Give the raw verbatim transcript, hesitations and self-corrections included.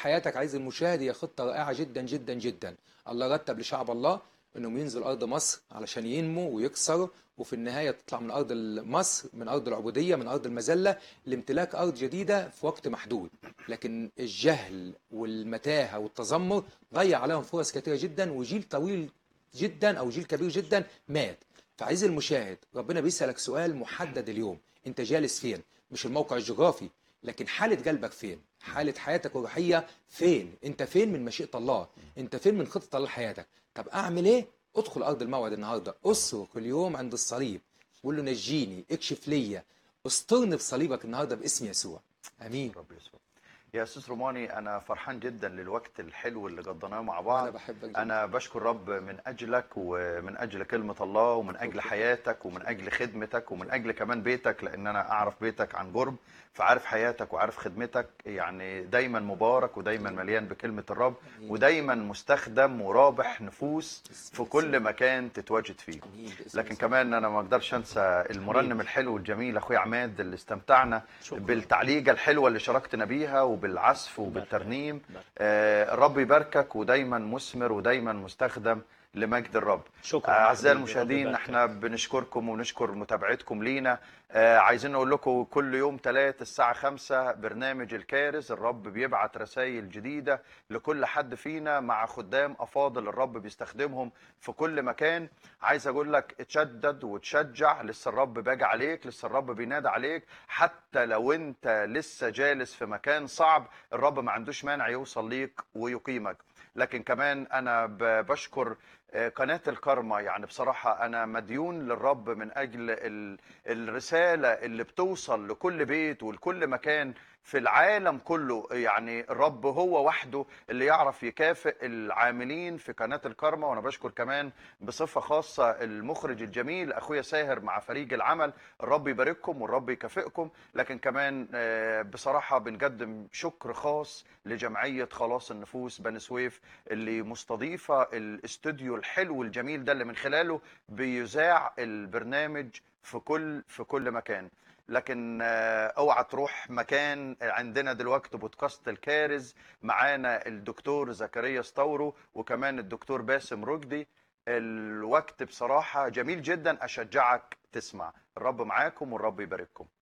حياتك عايز المشاهد هي خطة رائعة جدا جدا جدا. الله رتب لشعب الله انهم ينزل ارض مصر علشان ينمو ويكسروا، وفي النهاية تطلع من ارض مصر، من ارض العبودية، من ارض المذلة، لامتلاك ارض جديدة في وقت محدود. لكن الجهل والمتاهة والتذمر ضيع عليهم فرص كثيرة جدا، وجيل طويل جدا او جيل كبير جدا مات. فعايز المشاهد، ربنا بيسألك سؤال محدد اليوم: انت جالس فين؟ مش الموقع الجغرافي، لكن حالة قلبك فين؟ حالة حياتك الروحية فين؟ انت فين من مشيئة الله؟ انت فين من خطة الله لحياتك؟ طب اعمل ايه؟ ادخل ارض الموعد النهارده، اصرخ اليوم عند الصليب، قول له نجيني، اكشف ليا، استرني بصليبك النهارده باسم يسوع. امين. رب يسوع. يا استاذ روماني، انا فرحان جدا للوقت الحلو اللي قضيناه مع وانا بعض. بحبك جدا. انا بشكر رب من اجلك ومن اجل كلمة الله ومن اجل شكرا. حياتك ومن اجل خدمتك ومن اجل كمان بيتك، لان انا اعرف بيتك عن قرب، فعارف حياتك وعارف خدمتك. يعني دايما مبارك ودايما مليان بكلمة الرب، امين. ودايما مستخدم ورابح نفوس باسم في يسوع. كل مكان تتواجد فيه. امين باسم لكن يسوع. كمان انا ما اقدرش انسى المرنم الحلو الجميل اخويا عماد، اللي استمتعنا بالتعليقه الحلوه اللي شاركتنا بيها وبالعزف وبالترنيم. آه الرب يباركك، ودايما مثمر ودايما مستخدم لمجد الرب. شكرا آه يا اعزائي حبيبي، رب المشاهدين، يباركك. احنا بنشكركم ونشكر متابعتكم لينا. آه عايزين نقول لكم كل يوم ثلاث الساعه خمسة برنامج الكارز. الرب بيبعت رسائل جديده لكل حد فينا مع خدام افاضل الرب بيستخدمهم في كل مكان. عايز اقول لك اتشدد وتشجع، لسه الرب باجي عليك، لسه الرب بينادى عليك. حتى لو انت لسه جالس في مكان صعب، الرب ما عندوش مانع يوصل ليك ويقيمك. لكن كمان انا ب- بشكر آه، قناة الكارما. يعني بصراحة أنا مديون للرب من أجل ال- الرسالة اللي بتوصل لكل بيت ولكل مكان في العالم كله. يعني الرب هو وحده اللي يعرف يكافئ العاملين في قناة الكارما. وأنا بشكر كمان بصفة خاصة المخرج الجميل أخويا ساهر مع فريق العمل. الرب يبارككم والرب يكافئكم. لكن كمان آه، بصراحة بنقدم شكر خاص لجمعية خلاص النفوس بني سويف، اللي مستضيفة الاستوديو الحلو الجميل ده، اللي من خلاله بيذاع البرنامج في كل في كل مكان. لكن آه، اوعى تروح مكان. عندنا دلوقتي بودكاست الكارز، معانا الدكتور زكريا ستورو وكمان الدكتور باسم رجدي. الوقت بصراحة جميل جدا، أشجعك تسمع. الرب معاكم والرب يبارككم.